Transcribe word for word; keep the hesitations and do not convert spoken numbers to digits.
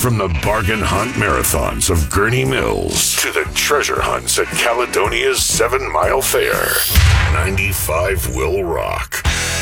From the bargain hunt marathons of Gurney Mills to the treasure hunts at Caledonia's Seven Mile Fair, ninety-five will rock.